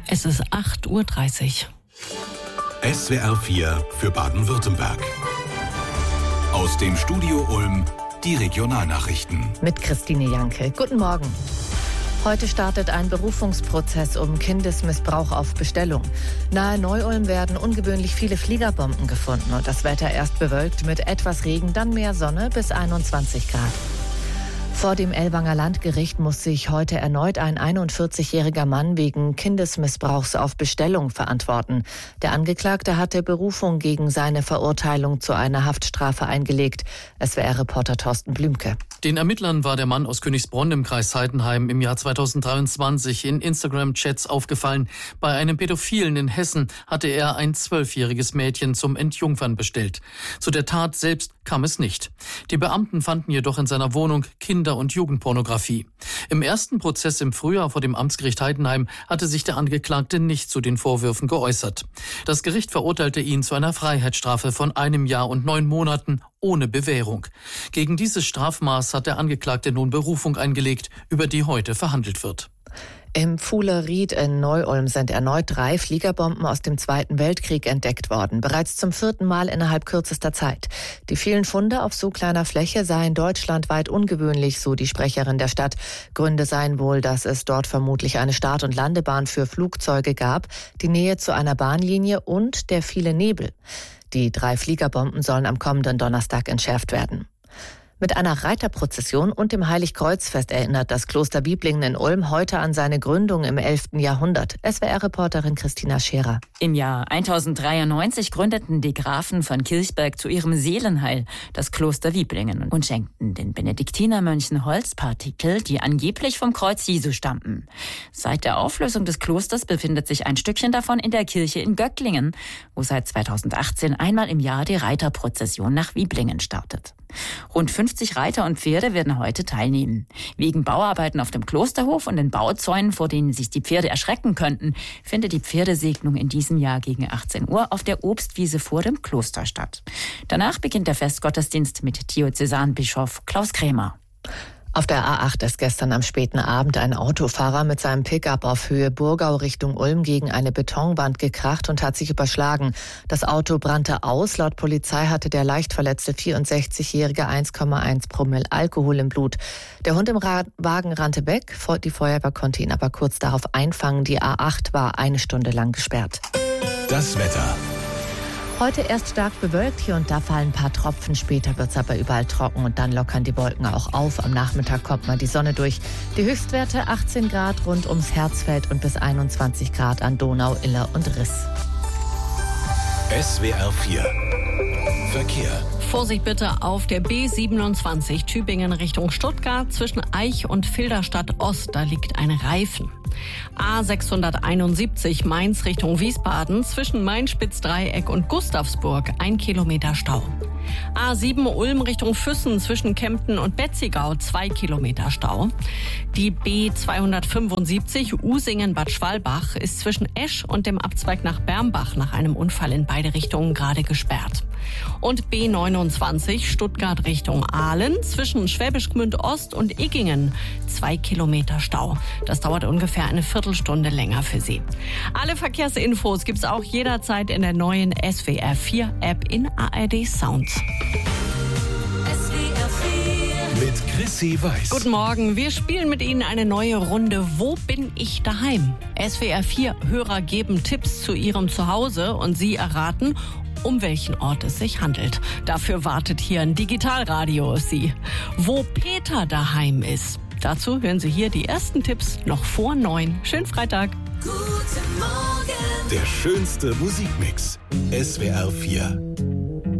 Es ist 8:30 Uhr. SWR 4 für Baden-Württemberg. Aus dem Studio Ulm die Regionalnachrichten. Mit Christine Janke. Guten Morgen. Heute startet ein Berufungsprozess um Kindesmissbrauch auf Bestellung. Nahe Neu-Ulm werden ungewöhnlich viele Fliegerbomben gefunden und das Wetter erst bewölkt mit etwas Regen, dann mehr Sonne bis 21 Grad. Vor dem Ellwanger Landgericht muss sich heute erneut ein 41-jähriger Mann wegen Kindesmissbrauchs auf Bestellung verantworten. Der Angeklagte hatte Berufung gegen seine Verurteilung zu einer Haftstrafe eingelegt. SWR-Reporter Thorsten Blümke. Den Ermittlern war der Mann aus Königsbronn im Kreis Heidenheim im Jahr 2023 in Instagram-Chats aufgefallen. Bei einem Pädophilen in Hessen hatte er ein 12-jähriges Mädchen zum Entjungfern bestellt. Zu der Tat selbst kam es nicht. Die Beamten fanden jedoch in seiner Wohnung Kinder- und Jugendpornografie. Im ersten Prozess im Frühjahr vor dem Amtsgericht Heidenheim hatte sich der Angeklagte nicht zu den Vorwürfen geäußert. Das Gericht verurteilte ihn zu einer Freiheitsstrafe von 1 Jahr und 9 Monaten ohne Bewährung. Gegen dieses Strafmaß hat der Angeklagte nun Berufung eingelegt, über die heute verhandelt wird. Im Fuhler-Ried in Neu-Ulm sind erneut 3 Fliegerbomben aus dem Zweiten Weltkrieg entdeckt worden. Bereits zum 4. Mal innerhalb kürzester Zeit. Die vielen Funde auf so kleiner Fläche seien deutschlandweit ungewöhnlich, so die Sprecherin der Stadt. Gründe seien wohl, dass es dort vermutlich eine Start- und Landebahn für Flugzeuge gab, die Nähe zu einer Bahnlinie und der viele Nebel. Die 3 Fliegerbomben sollen am kommenden Donnerstag entschärft werden. Mit einer Reiterprozession und dem Heiligkreuzfest erinnert das Kloster Wiblingen in Ulm heute an seine Gründung im 11. Jahrhundert. SWR-Reporterin Christina Scherer. Im Jahr 1093 gründeten die Grafen von Kirchberg zu ihrem Seelenheil das Kloster Wiblingen und schenkten den Benediktinermönchen Holzpartikel, die angeblich vom Kreuz Jesu stammten. Seit der Auflösung des Klosters befindet sich ein Stückchen davon in der Kirche in Göcklingen, wo seit 2018 einmal im Jahr die Reiterprozession nach Wiblingen startet. Rund 50 Reiter und Pferde werden heute teilnehmen. Wegen Bauarbeiten auf dem Klosterhof und den Bauzäunen, vor denen sich die Pferde erschrecken könnten, findet die Pferdesegnung in diesem Jahr gegen 18 Uhr auf der Obstwiese vor dem Kloster statt. Danach beginnt der Festgottesdienst mit Diözesanbischof Klaus Krämer. Auf der A8 ist gestern am späten Abend ein Autofahrer mit seinem Pickup auf Höhe Burgau Richtung Ulm gegen eine Betonwand gekracht und hat sich überschlagen. Das Auto brannte aus. Laut Polizei hatte der leicht verletzte 64-Jährige 1,1 Promille Alkohol im Blut. Der Hund im Wagen rannte weg. Die Feuerwehr konnte ihn aber kurz darauf einfangen. Die A8 war 1 Stunde lang gesperrt. Das Wetter. Heute erst stark bewölkt, hier und da fallen ein paar Tropfen, später wird es aber überall trocken und dann lockern die Wolken auch auf. Am Nachmittag kommt mal die Sonne durch. Die Höchstwerte 18 Grad rund ums Herzfeld und bis 21 Grad an Donau, Iller und Riss. SWR 4 Verkehr. Vorsicht bitte auf der B27 Tübingen Richtung Stuttgart zwischen Eich und Filderstadt Ost, da liegt ein Reifen. A671 Mainz Richtung Wiesbaden zwischen Main-Spitz-Dreieck und Gustavsburg 1 Kilometer Stau. A7 Ulm Richtung Füssen zwischen Kempten und Betzigau 2 Kilometer Stau. Die B275 Usingen-Bad Schwalbach ist zwischen Esch und dem Abzweig nach Bermbach nach einem Unfall in beide Richtungen gerade gesperrt. Und B29 Stuttgart Richtung Aalen zwischen Schwäbisch Gmünd Ost und Iggingen 2 Kilometer Stau. Das dauert ungefähr eine Viertelstunde länger für Sie. Alle Verkehrsinfos gibt's auch jederzeit in der neuen SWR 4 App in ARD Sound. Mit Chrissy Weiß. Guten Morgen, wir spielen mit Ihnen eine neue Runde. Wo bin ich daheim? SWR 4 Hörer geben Tipps zu ihrem Zuhause und Sie erraten, um welchen Ort es sich handelt. Dafür wartet hier ein Digitalradio auf Sie. Wo Peter daheim ist. Dazu hören Sie hier die ersten Tipps noch vor 9. Schönen Freitag. Der schönste Musikmix. SWR 4.